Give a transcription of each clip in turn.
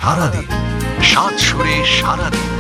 সারাদিন, সাত সুরে সারাদিন।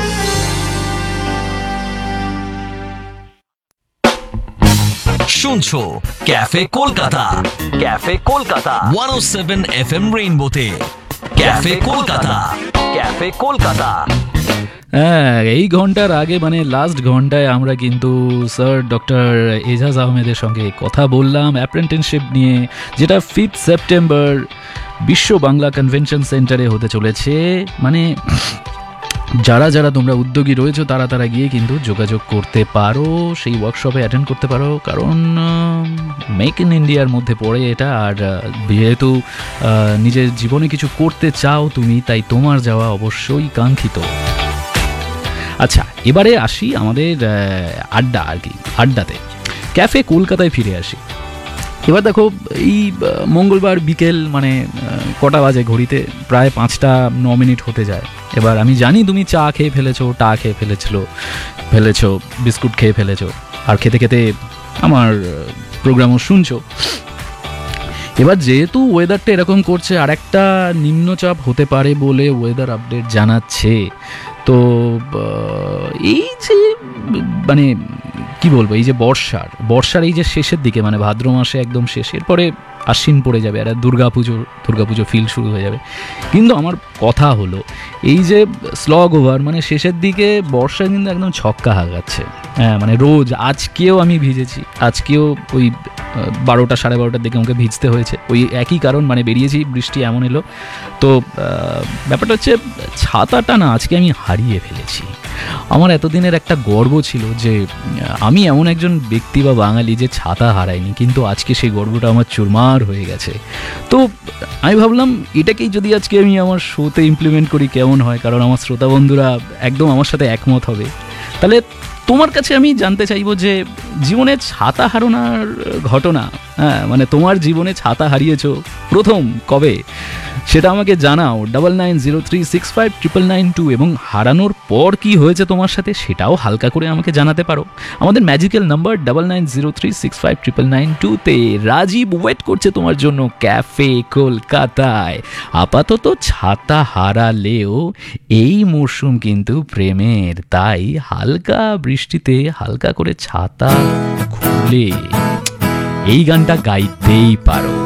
শুনছো cafe Kolkata, cafe Kolkata 107 FM রেইনবোতে। Cafe Kolkata, cafe Kolkata. হ্যাঁ, এই ঘন্টার আগে মানে লাস্ট ঘন্টায় আমরা কিন্তু স্যার ডক্টর এজাজ আহমেদের সঙ্গে কথা বললাম অ্যাপ্রেন্টিসশিপ নিয়ে, যেটা 5 সেপ্টেম্বর বিশ্ব বাংলা কনভেনশন সেন্টারে হতে চলেছে। মানে যারা যারা তোমরা উদ্যোগী রয়েছো তারা গিয়ে কিন্তু যোগাযোগ করতে পারো, সেই ওয়ার্কশপে অ্যাটেন্ড করতে পারো, কারণ মেক ইন ইন্ডিয়ার মধ্যে পড়ে এটা। আর যেহেতু নিজের জীবনে কিছু করতে চাও তুমি, তাই তোমার যাওয়া অবশ্যই কাঙ্ক্ষিত। আচ্ছা, এবারে আসি আমাদের আড্ডা, আর কি আড্ডাতে ক্যাফে কলকাতায় ফিরে আসি। এবার দেখো, এই মঙ্গলবার বিকেল মানে কটা বাজে ঘড়িতে, প্রায় 5:09 হতে যায়। এবার আমি জানি তুমি চা খেয়ে ফেলেছো, টা খেয়ে ফেলেছো, বিস্কুট খেয়ে ফেলেছো, আর খেতে খেতে আমার প্রোগ্রামও শুনছো। এবার যেহেতু ওয়েদারটা এরকম করছে, আর একটা নিম্নচাপ হতে পারে বলে ওয়েদার আপডেট জানাচ্ছে, তো এই যে মানে কি বলবো, এই যে বর্ষার এই যে শেষের দিকে, মানে ভাদ্র মাসে একদম শেষ, এরপরে আশ্বিন পড়ে যাবে, আর দুর্গাপুজো ফিল শুরু হয়ে যাবে। কিন্তু আমার কথা হলো, এই যে স্লগ ওভার মানে শেষের দিকে বর্ষা কিন্তু একদম ছক্কা হাগাচ্ছে। হ্যাঁ, মানে রোজ, আজকেও আমি ভিজেছি, আজকেও ওই 12টা 12:30 দিকে আমাকে ভিজতে হয়েছে, ওই একই কারণ, মানে বেরিয়েছি, বৃষ্টি এমন এলো। তো ব্যাপারটা হচ্ছে, ছাতাটা না আজকে আমি হারিয়ে ফেলেছি। আমার এতদিনের একটা গর্ব ছিল যে আমি এমন একজন ব্যক্তি বা বাঙালি যে ছাতা হারায়নি, কিন্তু আজকে সেই গর্বটা আমার চুরমার হয়ে গেছে। তো আমি ভাবলাম এটাকেই যদি আজকে আমি আমার শোতে ইমপ্লিমেন্ট করি কেমন হয়, কারণ আমার শ্রোতা বন্ধুরা একদম আমার সাথে একমত হবে। তাহলে তোমার কাছে আমি জানতে চাইবো যে জীবনে ছাতা হারানোর ঘটনা, হ্যাঁ মানে তোমার জীবনে ছাতা হারিয়েছো প্রথম কবে, সেটা আমাকে জানাও। 9903659992, এবং হারানোর পর কি হয়েছে তোমার সাথে সেটাও হালকা করে আমাকে জানাতে পারো। আমাদের ম্যাজিক্যাল নাম্বার 9903659992-তে রাজীব ওয়েট করছে তোমার জন্য ক্যাফে কলকাতায়। আপাতত ছাতা হারালেও এই মরশুম কিন্তু প্রেমের, তাই হালকা বৃষ্টিতে হালকা করে ছাতা খুলে এই গানটা গাইতেই পারো।